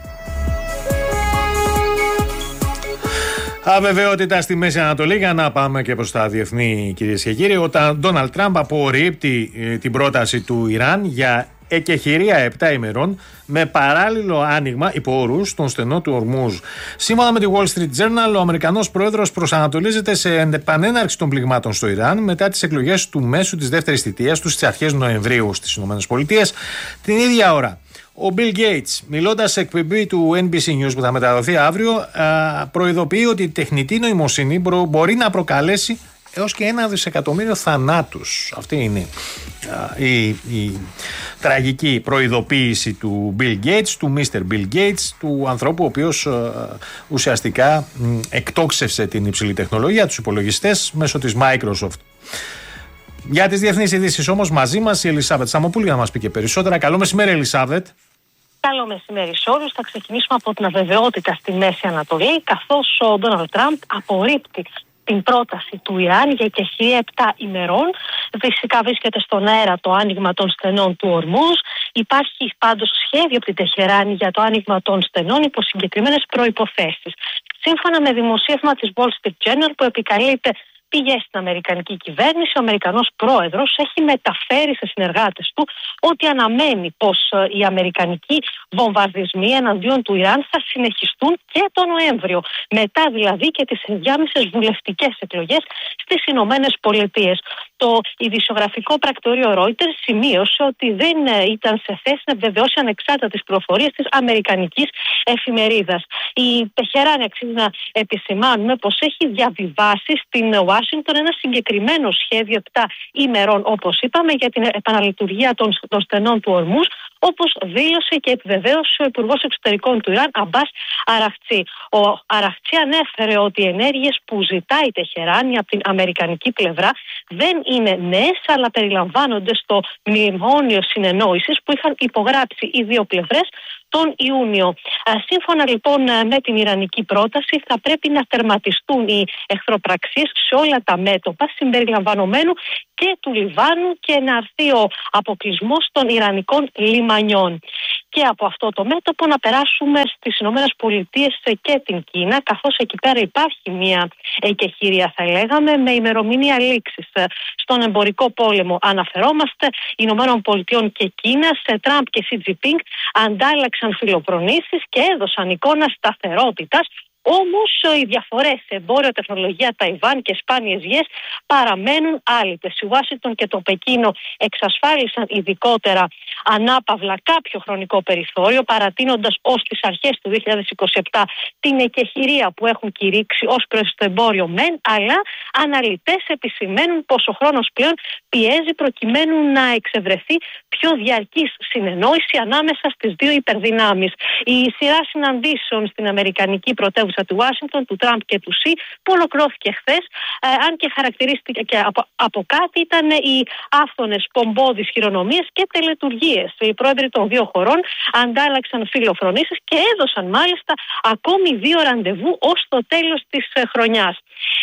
Αβεβαιότητα στη Μέση Ανατολή, για να πάμε και προς τα διεθνή, κυρίες και κύριοι. Ο Ντόναλντ Τραμπ απορρίπτει την πρόταση του Ιράν για εκεχηρία 7 ημερών με παράλληλο άνοιγμα υπό όρους στον στενό του Ορμούζ. Σύμφωνα με τη Wall Street Journal, ο Αμερικανός πρόεδρος προσανατολίζεται σε επανέναρξη των πληγμάτων στο Ιράν μετά τις εκλογές του μέσου της δεύτερης θητείας του στις αρχές Νοεμβρίου στις ΗΠΑ. Την ίδια ώρα, ο Bill Gates, μιλώντας σε εκπομπή του NBC News που θα μεταδοθεί αύριο, προειδοποιεί ότι η τεχνητή νοημοσύνη μπορεί να προκαλέσει έως και 1 δισεκατομμύριο θανάτους. Αυτή είναι η τραγική προειδοποίηση του Bill Gates, του Mr. Bill Gates, του ανθρώπου ο οποίος ουσιαστικά εκτόξευσε την υψηλή τεχνολογία, τους υπολογιστές, μέσω της Microsoft. Για τις διεθνείς ειδήσεις όμως, μαζί μας η Ελισάβετ Σαμοπούλη να μας πει και περισσότερα. Καλό μεσημέρι, Ελισάβετ. Καλό μεσημέρι σε όλους. Θα ξεκινήσουμε από την αβεβαιότητα στη Μέση Ανατολή, καθώς ο Ντόναλντ Τραμπ απορρίπτει την πρόταση του Ιράν για εκεχηρία 7 ημερών. Φυσικά βρίσκεται στον αέρα το άνοιγμα των στενών του Ορμούζ. Υπάρχει πάντως σχέδιο από την Τεχεράνη για το άνοιγμα των στενών υπό συγκεκριμένες προϋποθέσεις. Σύμφωνα με δημοσίευμα της Wall Street Journal που επικαλείται πηγές στην Αμερικανική κυβέρνηση. Ο Αμερικανός πρόεδρος έχει μεταφέρει σε συνεργάτες του ότι αναμένει πως οι αμερικανικοί βομβαρδισμοί εναντίον του Ιράν θα συνεχιστούν και τον Νοέμβριο, μετά δηλαδή και τις ενδιάμεσες βουλευτικές εκλογές στις Ηνωμένες Πολιτείες. Το ειδησιογραφικό πρακτορείο Reuters σημείωσε ότι δεν ήταν σε θέση να επιβεβαιώσει ανεξάρτητα τις πληροφορίες της αμερικανικής εφημερίδας. Η Τεχεράνη, αξίζει να επισημάνουμε πως έχει διαβιβάσει στην Ουάσιγκτον ένα συγκεκριμένο σχέδιο 7 ημερών, όπως είπαμε, για την επαναλειτουργία των στενών του Ορμούζ, όπως δήλωσε και επιβεβαίωσε ο Υπουργός Εξωτερικών του Ιράν, Αμπάς Αραχτσί. Ο Αραχτσί ανέφερε ότι οι ενέργειες που ζητάει η Τεχεράνη από την αμερικανική πλευρά δεν είναι νέες, αλλά περιλαμβάνονται στο μνημόνιο συνεννόησης που είχαν υπογράψει οι δύο πλευρές τον Ιούνιο. Σύμφωνα λοιπόν με την ιρανική πρόταση, θα πρέπει να τερματιστούν οι εχθροπραξίες σε όλα τα μέτωπα, συμπεριλαμβανομένου και του Λιβάνου, και να έρθει ο αποκλεισμός των ιρανικών λιμανιών. Και από αυτό το μέτωπο να περάσουμε στις Ηνωμένες Πολιτείες και την Κίνα, καθώς εκεί πέρα υπάρχει μια εκεχηρία, θα λέγαμε, με ημερομηνία λήξης. Στον εμπορικό πόλεμο αναφερόμαστε Ηνωμένων Πολιτειών και Κίνας. Τραμπ και Σι Τζινπίνγκ αντάλλαξαν φιλοφρονήσεις και έδωσαν εικόνα σταθερότητας. Όμως οι διαφορές σε εμπόριο, τεχνολογία, Ταϊβάν και σπάνιες γιές παραμένουν άλυτες. Η Ουάσιγκτον και το Πεκίνο εξασφάλισαν ειδικότερα ανάπαυλα κάποιο χρονικό περιθώριο, παρατείνοντας ως τις αρχές του 2027 την εκεχηρία που έχουν κηρύξει ως προς το εμπόριο μεν, αλλά αναλυτές επισημαίνουν πως ο χρόνος πλέον πιέζει προκειμένου να εξευρεθεί πιο διαρκής συνεννόηση ανάμεσα στις δύο υπερδυνάμεις. Η σειρά συναντήσεων στην αμερικανική πρωτεύουσα του Ουάσιγκτον, του Τραμπ και του Σι, που ολοκληρώθηκε χθες, αν και χαρακτηρίστηκε και από κάτι, ήταν οι άφθονες πομπώδεις χειρονομίες και τελετουργίες. Οι πρόεδροι των δύο χωρών αντάλλαξαν φιλοφρονήσεις και έδωσαν μάλιστα ακόμη 2 ραντεβού ως το τέλος της χρονιάς.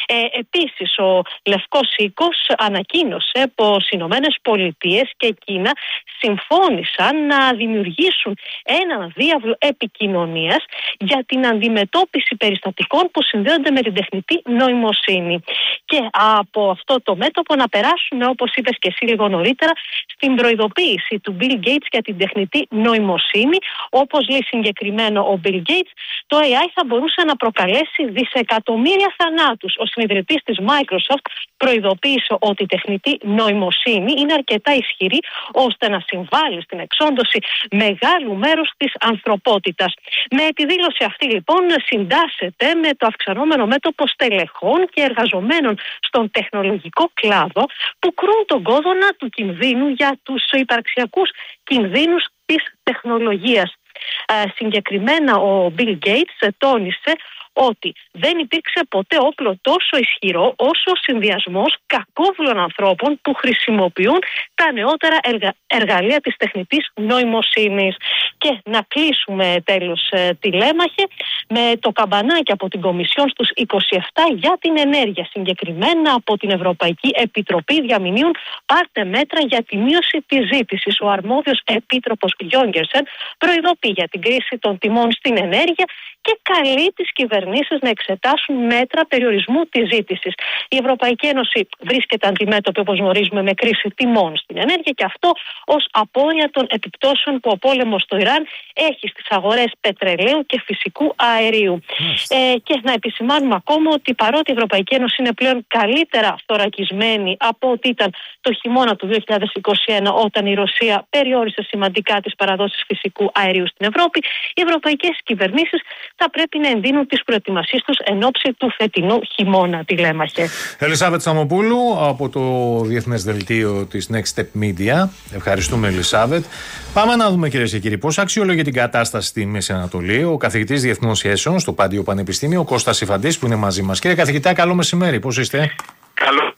Επίσης, ο Λευκός Οίκος ανακοίνωσε πως οι Ηνωμένες Πολιτείες και Κίνα συμφώνησαν να δημιουργήσουν έναν διάβλο επικοινωνίας για την αντιμετώπιση περιστατικών που συνδέονται με την τεχνητή νοημοσύνη. Και από αυτό το μέτωπο να περάσουμε, όπως είπες και εσύ λίγο νωρίτερα, στην προειδοποίηση του Bill Gates για την τεχνητή νοημοσύνη. Όπως λέει συγκεκριμένο ο Bill Gates, το AI θα μπορούσε να προκαλέσει δισεκατομμύρια θανάτους. Ο συνειδητής της Microsoft προειδοποίησε ότι η τεχνητή νοημοσύνη είναι αρκετά ισχυρή ώστε να συμβάλλει στην εξόντωση μεγάλου μέρους της ανθρωπότητας. Με τη δήλωση αυτή λοιπόν συντάσσεται με το αυξανόμενο μέτωπο στελεχών και εργαζομένων στον τεχνολογικό κλάδο που κρούν τον κόδωνα του κινδύνου για τους υπαρξιακούς κινδύνους της τεχνολογίας. Συγκεκριμένα ο Bill Gates τόνισε ότι δεν υπήρξε ποτέ όπλο τόσο ισχυρό όσο ο συνδυασμός κακόβουλων ανθρώπων που χρησιμοποιούν τα νεότερα εργαλεία της τεχνητής νοημοσύνης. Και να κλείσουμε τέλος, τηλέμαχε, με το καμπανάκι από την Κομισιόν στους 27 για την ενέργεια. Συγκεκριμένα από την Ευρωπαϊκή Επιτροπή διαμηνύουν πάρτε μέτρα για τη μείωση της ζήτησης. Ο αρμόδιος επίτροπος Γιόγκερσεν προειδοποιεί για την κρίση των τιμών στην ενέργεια και καλεί τις κυβερνήσεις να εξετάσουν μέτρα περιορισμού της ζήτησης. Η Ευρωπαϊκή Ένωση βρίσκεται αντιμέτωπη, όπως γνωρίζουμε, με κρίση τιμών στην ενέργεια, και αυτό ως απόρρια των επιπτώσεων που ο πόλεμος στο Ιράν έχει στις αγορές πετρελαίου και φυσικού αερίου. Και να επισημάνουμε ακόμα ότι παρότι η Ευρωπαϊκή Ένωση είναι πλέον καλύτερα θωρακισμένη από ό,τι ήταν το χειμώνα του 2021, όταν η Ρωσία περιόρισε σημαντικά τις παραδόσεις φυσικού αερίου στην Ευρώπη, οι ευρωπαϊκές κυβερνήσεις θα πρέπει να ενδύνουν τις προετοιμασίες τους εν ώψη του φετινού χειμώνα, τηλέμαχε. Ελισάβετ Σταμοπούλου από το Διεθνές Δελτίο της Next Step Media. Ευχαριστούμε, Ελισάβετ. Πάμε να δούμε, κυρίες και κύριοι, πώς αξιολογεί την κατάσταση στη Μέση Ανατολή ο καθηγητής Διεθνών Σχέσεων στο Πάντιο Πανεπιστήμιο, ο Κώστας Ιφαντής, που είναι μαζί μας. Κύριε καθηγητά, καλό μεσημέρι. Πώς είστε? Καλό.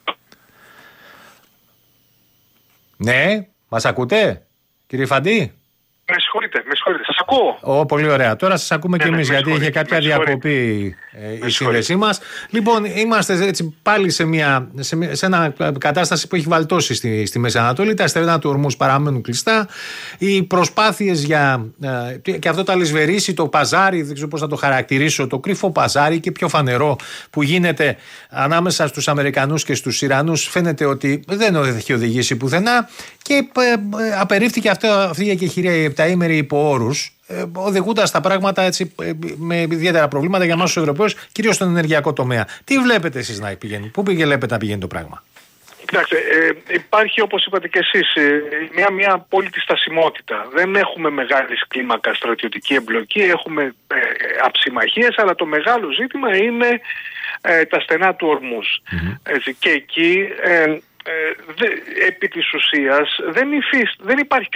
Ναι, μας ακούτε, κύριε Ιφαντή? Με συγχωρείτε, σας ακούω. Πολύ ωραία. Τώρα σας ακούμε και εμείς, γιατί είχε κάποια διακοπή η σύνδεσή μας. Λοιπόν, είμαστε έτσι πάλι σε ένα κατάσταση που έχει βαλτώσει στη Μέση Ανατολή. Τα στενά του ορμούς παραμένουν κλειστά. Οι προσπάθειες και αυτό το αλυσβερίσι, το παζάρι, δεν ξέρω πώς θα το χαρακτηρίσω, το κρυφό παζάρι και πιο φανερό που γίνεται ανάμεσα στους Αμερικανούς και στους Ιρανούς, φαίνεται ότι δεν έχει οδηγήσει πουθενά και απερίφθηκε αυτή η εκεχηρία η επταήμερη υπό όρους, οδηγούντας τα πράγματα έτσι, με ιδιαίτερα προβλήματα για εμάς τους Ευρωπαίους, κυρίως στον ενεργειακό τομέα. Τι βλέπετε εσείς να πηγαίνει, πού βλέπετε να πηγαίνει το πράγμα? Κοιτάξτε, υπάρχει, όπως είπατε και εσείς, μια απόλυτη στασιμότητα. Δεν έχουμε μεγάλη κλίμακα στρατιωτική εμπλοκή, έχουμε αψημαχίες, αλλά το μεγάλο ζήτημα είναι τα στενά του ορμούς. Έτσι, και εκεί επί της ουσίας δεν υπάρχει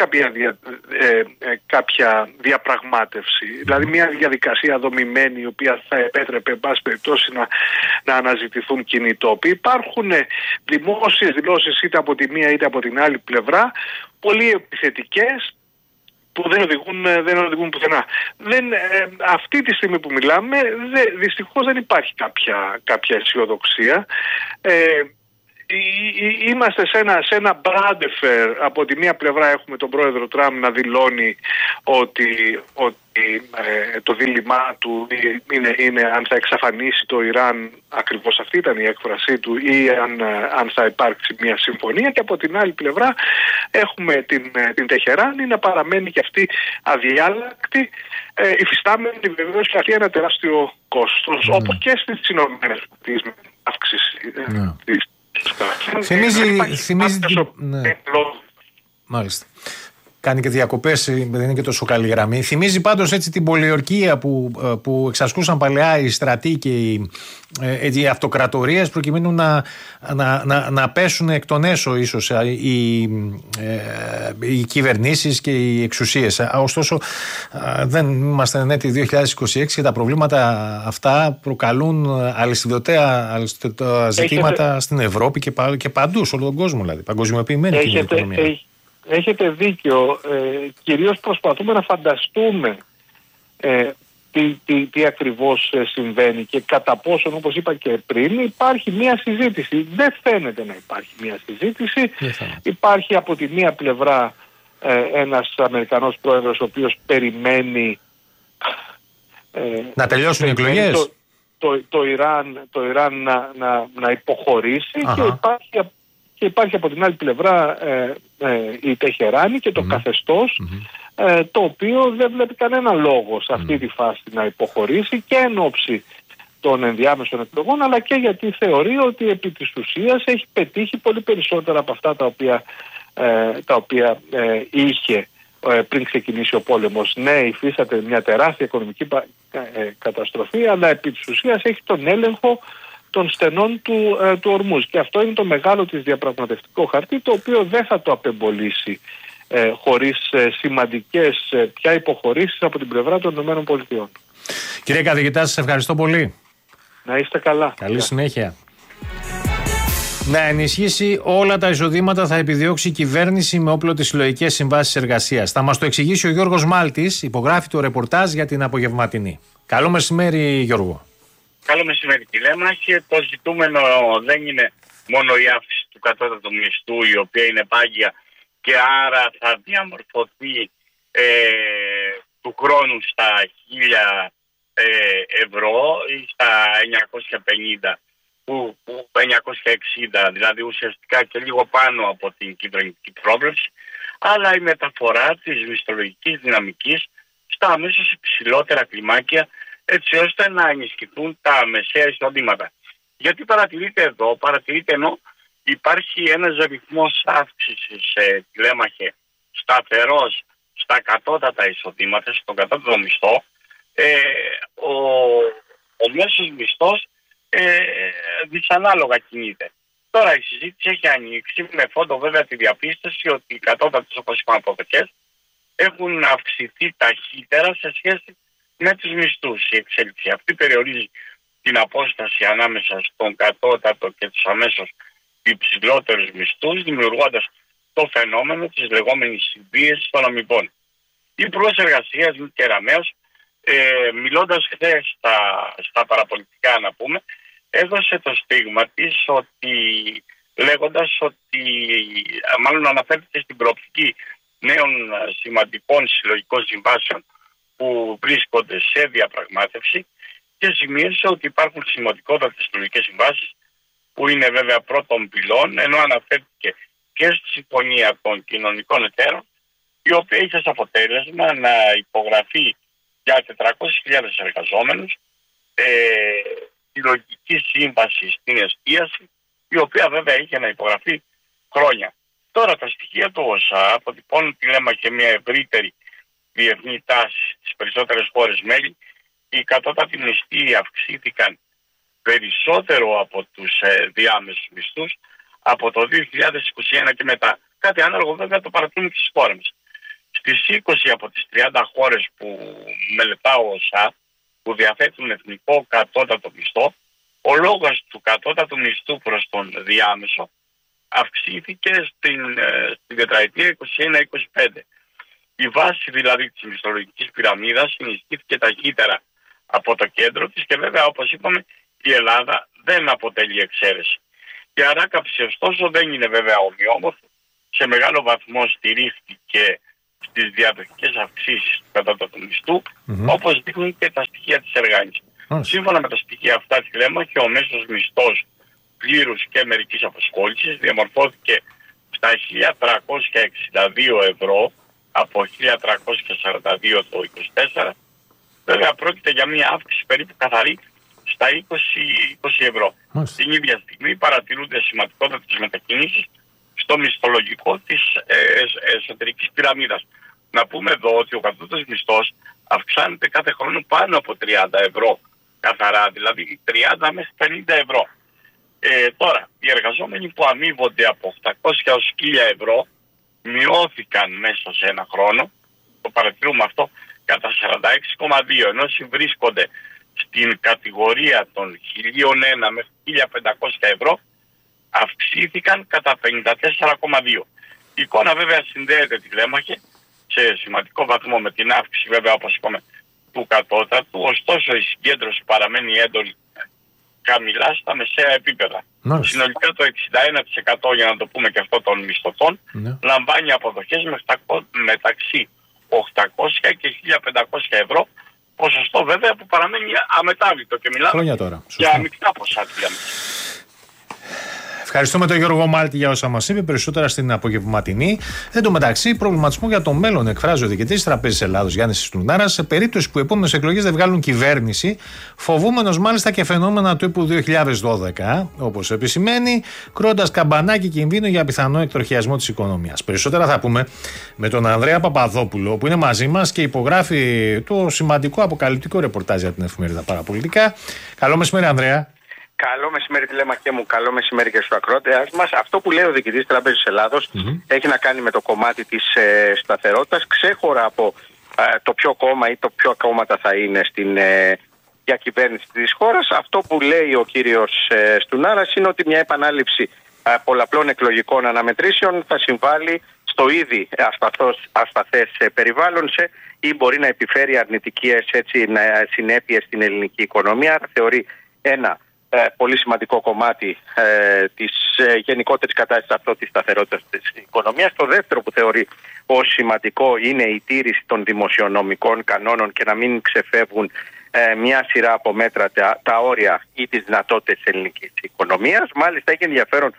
κάποια διαπραγμάτευση. Δηλαδή μια διαδικασία δομημένη η οποία θα επέτρεπε εν πάση περιπτώσει να αναζητηθούν κοινοί τόποι. Υπάρχουν δημόσιες δηλώσεις είτε από τη μία είτε από την άλλη πλευρά, πολύ επιθετικές, που δεν οδηγούν πουθενά. Αυτή τη στιγμή που μιλάμε δυστυχώς δεν υπάρχει κάποια αισιοδοξία. Είμαστε σε ένα μπράντεφερ. Από τη μία πλευρά έχουμε τον πρόεδρο Τραμπ να δηλώνει ότι το δίλημά του είναι αν θα εξαφανίσει το Ιράν, ακριβώς αυτή ήταν η έκφρασή του, ή αν θα υπάρξει μια συμφωνία, και από την άλλη πλευρά έχουμε την Τεχεράνη να παραμένει και αυτή αδιάλακτη, υφιστάμενη βεβαίως και αυτή ένα τεράστιο κόστος, όπως και στις Ηνωμένες Πολιτείες με αύξηση της. Θυμίζει. Μάλιστα. Κάνει και διακοπές, δεν είναι και τόσο καλή γραμμή. Θυμίζει πάντως έτσι την πολιορκία που εξασκούσαν παλαιά οι στρατοί και οι αυτοκρατορίες, προκειμένου να πέσουν εκ των έσω ίσως οι κυβερνήσεις και οι εξουσίες. Ωστόσο δεν είμαστε νέτη 2026 και τα προβλήματα αυτά προκαλούν αλυσιδωτέα ζητήματα στην Ευρώπη και παντού, σε όλο τον κόσμο, δηλαδή παγκοσμιοποιημένη κοινή οικονομία. Έχετε δίκιο. Κυρίως προσπαθούμε να φανταστούμε τι ακριβώς συμβαίνει και κατά πόσον, όπως είπα και πριν, υπάρχει μια συζήτηση. Δεν φαίνεται να υπάρχει μια συζήτηση. Υπάρχει από τη μία πλευρά ένας Αμερικανός πρόεδρος ο οποίος περιμένει να τελειώσουν οι εκλογές. Το Ιράν να υποχωρήσει, και υπάρχει από την άλλη πλευρά η Τεχεράνη και το καθεστώς, το οποίο δεν βλέπει κανένα λόγο σε αυτή τη φάση να υποχωρήσει, και εν ώψη των ενδιάμεσων εκλογών, αλλά και γιατί θεωρεί ότι επί της ουσίας έχει πετύχει πολύ περισσότερα από αυτά τα οποία είχε πριν ξεκινήσει ο πόλεμος. Ναι, υφίσταται μια τεράστια οικονομική καταστροφή, αλλά επί της ουσίας έχει τον έλεγχο των στενών του ορμούς, και αυτό είναι το μεγάλο της διαπραγματευτικό χαρτί, το οποίο δεν θα το απεμπολίσει χωρίς σημαντικές πια υποχωρήσεις από την πλευρά των ΗΠΑ. Κύριε καθηγητά, σας ευχαριστώ πολύ. Να είστε καλά. Καλή συνέχεια. Να ενισχύσει όλα τα εισοδήματα θα επιδιώξει η κυβέρνηση με όπλο τις συλλογικές συμβάσεις εργασίας. Θα μας το εξηγήσει ο Γιώργος Μάλτης, υπογράφει το ρεπορτάζ για την απογευματινή. Καλό μεσημέρι, Γιώργο. Καλό μεσημέρι, Τηλέμαχε. Το ζητούμενο δεν είναι μόνο η αύξηση του κατώτατου μισθού, η οποία είναι πάγια και άρα θα διαμορφωθεί του χρόνου στα 1.000 ευρώ ή στα 950 που 960, δηλαδή ουσιαστικά και λίγο πάνω από την κυβερνητική πρόβλεψη, αλλά η μεταφορά της μισθολογικής δυναμικής στα αμέσως υψηλότερα κλιμάκια, έτσι ώστε να ενισχυθούν τα μεσαία εισοδήματα. Γιατί παρατηρείτε εδώ, ενώ υπάρχει ένας ρυθμός αύξησης, Τηλέμαχε, σταθερός στα κατώτατα εισοδήματα, στον κατώτατο μισθό, ο μέσος μισθός δυσανάλογα κινείται. Τώρα η συζήτηση έχει ανοίξει με φόντο βέβαια τη διαπίστωση ότι οι κατώτατες, όπως είπαμε από δεκές, έχουν αυξηθεί ταχύτερα σε σχέση με τους μισθούς. Η εξέλιξη αυτή περιορίζει την απόσταση ανάμεσα στον κατώτατο και τους αμέσως υψηλότερους μισθούς, δημιουργώντας το φαινόμενο της λεγόμενης συμπίεσης των αμοιβών. Υπουργός Εργασίας Κεραμέως, μιλώντας χθες στα παραπολιτικά να πούμε, έδωσε το στίγμα της λέγοντας ότι, μάλλον αναφέρθηκε στην προοπτική νέων σημαντικών συλλογικών συμβάσεων που βρίσκονται σε διαπραγμάτευση και σημείωσε ότι υπάρχουν σημαντικότατες συλλογικές συμβάσεις που είναι βέβαια πρώτων πυλών, ενώ αναφέρθηκε και στη Συμφωνία των Κοινωνικών Εταίρων, η οποία είχε ως αποτέλεσμα να υπογραφεί για 400.000 εργαζόμενους συλλογική σύμβαση στην εστίαση, η οποία βέβαια είχε να υπογραφεί χρόνια. Τώρα τα στοιχεία του ΩΣΑ αποτυπώνουν τη Λέμαχε μια ευρύτερη διεθνή τάση στις περισσότερες χώρες μέλη. Οι κατώτατοι μισθοί αυξήθηκαν περισσότερο από τους διάμεσους μισθούς από το 2021 και μετά. Κάτι ανάλογο βέβαια το παρατηρούμε και στις χώρες μας. Στις 20 από τις 30 χώρες που μελετά ο ΩΣΑ, που διαθέτουν εθνικό κατώτατο μισθό, ο λόγος του κατώτατου μισθού προς τον διάμεσο αυξήθηκε στην τετραετία 21-25. Η βάση δηλαδή της μισθολογικής πυραμίδας ενισχύθηκε ταχύτερα από το κέντρο της και βέβαια, όπως είπαμε, η Ελλάδα δεν αποτελεί εξαίρεση. Η ανάκαμψη ωστόσο δεν είναι βέβαια ομοιόμορφη. Σε μεγάλο βαθμό στηρίχθηκε στις διαδοχικές αυξήσεις του κατώτατου μισθού, όπως δείχνουν και τα στοιχεία της Εργάνης. Σύμφωνα με τα στοιχεία αυτά τη Λέμαχε, ο μέσος μισθός πλήρους και μερικής απασχόλησης διαμορφώθηκε στα 1.362 ευρώ από 1.342 το 24. Βέβαια πρόκειται για μια αύξηση περίπου καθαρή στα 20 ευρώ. Την ίδια στιγμή παρατηρούνται σημαντικότατες μετακινήσεις στο μισθολογικό της εσωτερικής πυραμίδας. Να πούμε εδώ ότι ο κατώτατος μισθός αυξάνεται κάθε χρόνο πάνω από 30 ευρώ καθαρά, δηλαδή 30 μέχρι 50 ευρώ. Τώρα, οι εργαζόμενοι που αμείβονται από 800 έως 1000 ευρώ μειώθηκαν μέσα σε ένα χρόνο, το παρατηρούμε αυτό, κατά 46,2, ενώ βρίσκονται στην κατηγορία των 1.001 μέχρι 1.500 ευρώ, αυξήθηκαν κατά 54,2. Η εικόνα βέβαια συνδέεται, τη Λέμαχε, σε σημαντικό βαθμό με την αύξηση βέβαια, όπως είπαμε, του κατώτατου, ωστόσο η συγκέντρωση παραμένει έντονη χαμηλά στα μεσαία επίπεδα. Συνολικά το 61%, για να το πούμε και αυτό, των μισθωτών λαμβάνει αποδοχές μεταξύ 800 και 1.500 ευρώ, ποσοστό βέβαια που παραμένει αμετάβλητο και μιλάμε για μικρά ποσά. Ευχαριστούμε τον Γιώργο Μάλτη για όσα μας είπε, περισσότερα στην απογευματινή. Εν τω μεταξύ, προβληματισμό για το μέλλον εκφράζει ο διοικητής της Τραπέζης Ελλάδος Γιάννης Στουρνάρας σε περίπτωση που οι επόμενες εκλογές δεν βγάλουν κυβέρνηση, φοβούμενος μάλιστα και φαινόμενα τύπου 2012, όπως επισημαίνει, κρούοντας καμπανάκι κινδύνου για πιθανό εκτροχιασμό της οικονομίας. Περισσότερα θα πούμε με τον Ανδρέα Παπαδόπουλο, που είναι μαζί μας και υπογράφει το σημαντικό αποκαλυπτικό ρεπορτάζ για την εφημερίδα Παραπολιτικά. Καλό μεσημέρι, Ανδρέα. Καλό μεσημέρι, τη Λέμαχε μου. Καλό μεσημέρι και στους ακροατές μας. Αυτό που λέει ο διοικητής της Τραπέζης Ελλάδος έχει να κάνει με το κομμάτι της σταθερότητας, ξέχωρα από το ποιο κόμμα ή το ποιο κόμματα θα είναι στην διακυβέρνηση της χώρας. Αυτό που λέει ο κύριος Στουνάρας είναι ότι μια επανάληψη πολλαπλών εκλογικών αναμετρήσεων θα συμβάλλει στο ήδη ασταθές περιβάλλον ή μπορεί να επιφέρει αρνητικές συνέπειες στην ελληνική οικονομία. Θεωρεί ένα πολύ σημαντικό κομμάτι της γενικότερης κατάστασης αυτό της σταθερότητας της οικονομίας. Το δεύτερο που θεωρεί ως σημαντικό είναι η τήρηση των δημοσιονομικών κανόνων και να μην ξεφεύγουν μια σειρά από μέτρα τα όρια ή τις δυνατότητες της ελληνικής οικονομίας. Μάλιστα έχει ενδιαφέρον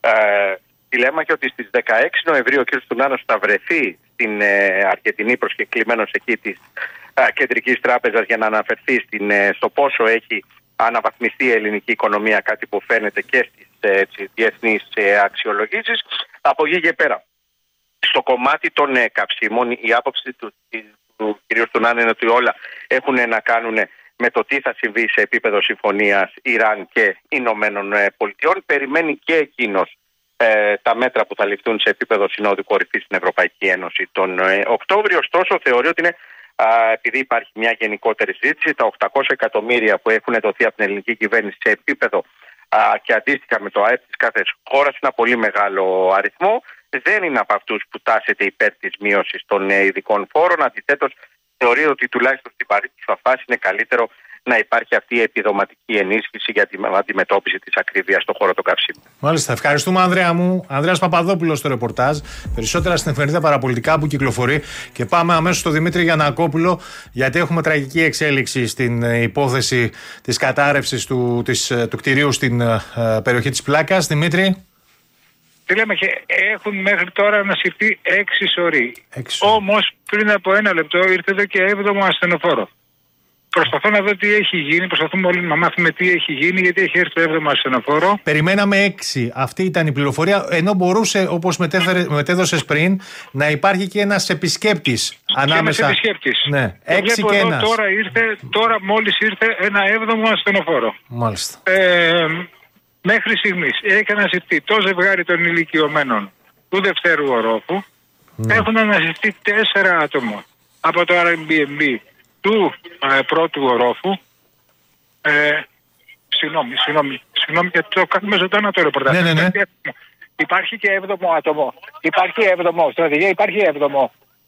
τη Λέμαχε ότι στις 16 Νοεμβρίου ο κ. Στουνάρας θα βρεθεί στην Αργεντινή, προσκεκλημένος εκεί της Κεντρικής Τράπεζας, για να αναφερθεί στο πόσο έχει αναβαθμιστεί η ελληνική οικονομία, κάτι που φαίνεται και στις διεθνείς αξιολογήσεις. Από εκεί και πέρα, στο κομμάτι των καυσίμων, η άποψη του κ. Στουνάρα είναι ότι όλα έχουν να κάνουν με το τι θα συμβεί σε επίπεδο συμφωνίας Ιράν και Ηνωμένων Πολιτειών. Περιμένει και εκείνος τα μέτρα που θα ληφθούν σε επίπεδο Συνόδου Κορυφής στην Ευρωπαϊκή Ένωση τον Οκτώβριο. Ωστόσο, θεωρεί ότι είναι, επειδή υπάρχει μια γενικότερη συζήτηση, τα 800 εκατομμύρια που έχουν δοθεί από την ελληνική κυβέρνηση σε επίπεδο και αντίστοιχα με το ΑΕΠ της κάθε χώρας είναι ένα πολύ μεγάλο αριθμό. δεν είναι από αυτούς που τάσεται υπέρ της μείωσης των ειδικών φόρων. Αντιθέτως, θεωρεί ότι τουλάχιστον στην παρούσα φάση είναι καλύτερο να υπάρχει αυτή η επιδοματική ενίσχυση για την αντιμετώπιση της ακρίβειας στον χώρο των καυσίμων. Μάλιστα. Ευχαριστούμε, Ανδρέα μου. Ανδρέας Παπαδόπουλος στο ρεπορτάζ. Περισσότερα στην εφημερίδα Παραπολιτικά που κυκλοφορεί. Και πάμε αμέσως στο Δημήτρη Γιαννακόπουλο, γιατί έχουμε τραγική εξέλιξη στην υπόθεση της κατάρρευσης του κτηρίου στην περιοχή της Πλάκας. Δημήτρη. Τι λέμε, έχουν μέχρι τώρα ανασυρθεί 6 σωροί. Όμως πριν από 1 λεπτό ήρθε εδώ και 7ο ασθενοφόρο. Προσπαθώ να δω τι έχει γίνει, προσπαθούμε όλοι να μάθουμε τι έχει γίνει, γιατί έχει έρθει το 7ο ασθενοφόρο. Περιμέναμε 6. Αυτή ήταν η πληροφορία. Ενώ μπορούσε, όπως μετέδωσες πριν, να υπάρχει και ένας επισκέπτης ανάμεσα. Ένας επισκέπτης. Ναι, 6 και 1. Τώρα μόλις ήρθε ένα 7ο ασθενοφόρο. Μάλιστα. Μέχρι στιγμής έχει αναζητηθεί το ζευγάρι των ηλικιωμένων του δευτέρου ορόφου. Ναι. Έχουν αναζητηθεί 4 άτομα από το Airbnb του πρώτου ορόφου. Συγγνώμη, γιατί το κάνουμε ζωντανά το ρεπορτάζ. Ναι. Υπάρχει και 7ο άτομο. Υπάρχει 7ο. Στρατηγέ, υπάρχει 7ο.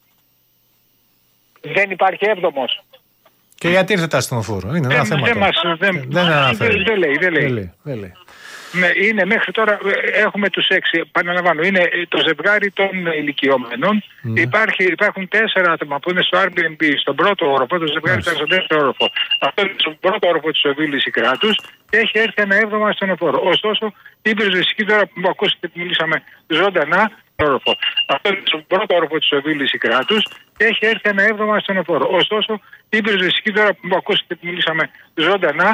Δεν υπάρχει 7ος. Και γιατί ήρθε το ασθενοφόρο? Είναι ένα θέμα. Δεν αναφέρει. Δεν λέει. Ναι, είναι μέχρι τώρα, έχουμε τους 6, επαναλαμβάνω, είναι το ζευγάρι των ηλικιωμένων. Υπάρχουν 4 άτομα που είναι στο Airbnb, στον πρώτο όροφο, το ζευγάρι ήταν στον δεύτερο όροφο. Αυτό είναι στον πρώτο όροφο της οδήλης κράτους και έχει έρθει ένα 7ο ασθενοφόρο. Ωστόσο, η πυροσβεστική, τώρα που ακούσατε που μιλήσαμε ζωντανά, όροφο. Αυτό είναι στον πρώτο όροφο της οδήλης κράτους και έχει έρθει ένα 7ο ασθενοφόρο. Ωστόσο, η πυροσβεστική, τώρα που ακούσατε που μιλήσαμε ζωντανά,